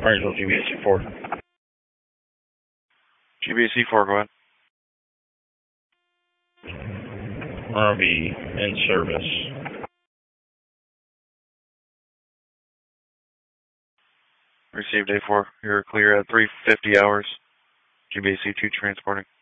Martinsville GBAC 4. GBAC 4, go ahead. RV in service. Received A4. You're clear at 3:50 hours. GBAC 2 transporting.